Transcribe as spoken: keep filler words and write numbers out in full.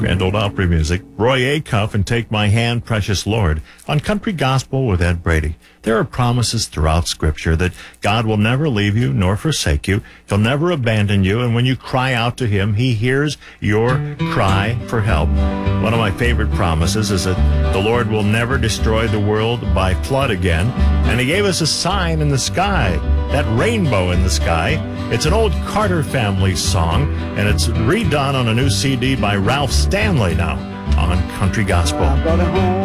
Grand Old Opry music. Roy Acuff and Take My Hand, Precious Lord. On Country Gospel with Ed Brady. There are promises throughout Scripture that God will never leave you nor forsake you. He'll never abandon you. And when you cry out to Him, He hears your cry for help. One of my favorite promises is that the Lord will never destroy the world by flood again. And He gave us a sign in the sky, that rainbow in the sky. It's an old Carter Family song, and it's redone on a new C D by Ralph Stanley now on Country Gospel.